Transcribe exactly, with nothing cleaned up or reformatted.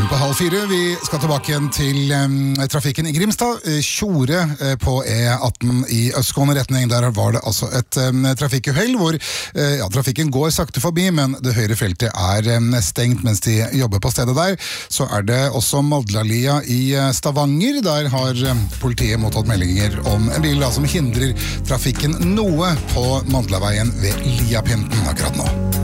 Fem på halv fire. Vi skal tilbake igjen til um, trafikken i Grimstad. Tjore uh, på E atten i østgående retning. Der var det altså et um, trafikkuhell hvor uh, ja, trafikken går sakte forbi, men det høyre feltet er um, stengt mens de jobber på stedet der. Så er det også Madlalia i uh, Stavanger. Der har um, politiet mottatt meldinger om en bil da, som hindrer trafikken noe på Madlaveien ved Liapinten akkurat nå.